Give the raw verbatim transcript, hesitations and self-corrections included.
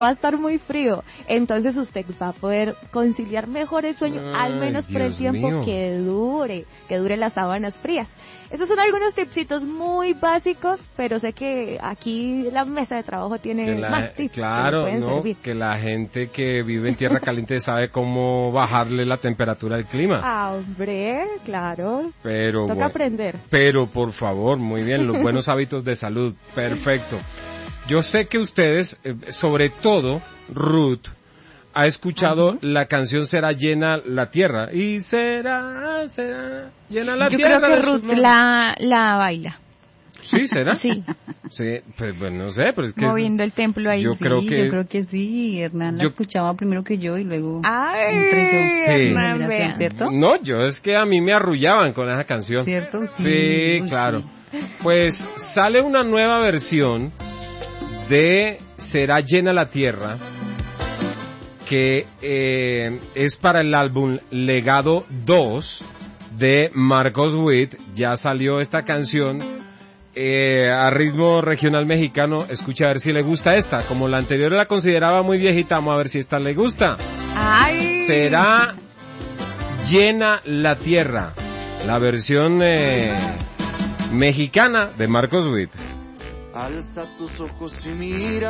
va a estar muy frío. Entonces usted va a poder conciliar mejor el sueño, Ay, al menos por Dios el tiempo mío. que dure, que dure las sábanas frías. Esos son algunos tipsitos muy básicos, pero sé que aquí la mesa de trabajo tiene Que la- más tips claro, que le pueden ¿no? servir. Que la gente que vive en tierra caliente sabe cómo bajarle la temperatura al clima. Ah, hombre, claro. Pero Toca bueno, aprender. pero por favor, muy bien, los buenos hábitos de salud, perfecto. Yo sé que ustedes, eh, sobre todo Ruth, ha escuchado Ajá. la canción Será llena la tierra y será, será llena la Yo tierra. creo que de sus Ruth manos. la, la baila. Sí, ¿será? Sí, Sí, pues, pues no sé, pero es que es- moviendo el templo ahí. yo sí, creo que Yo creo que sí, Hernán la Yo- escuchaba primero que yo y luego Ay, entré yo. Sí. Hernán, Generación, vea. ¿cierto? no, yo es que a mí me arrullaban con esa canción. ¿Cierto? Sí, Uy, claro. sí. Pues sale una nueva versión de Será llena la tierra, que eh, es para el álbum Legado dos de Marcos Witt. Ya salió esta canción eh, a ritmo regional mexicano. Escucha a ver si le gusta esta. Como la anterior la consideraba muy viejita, vamos a ver si esta le gusta. Ay. Será llena la tierra, la versión eh, mexicana de Marcos Witt. Alza tus ojos y mira.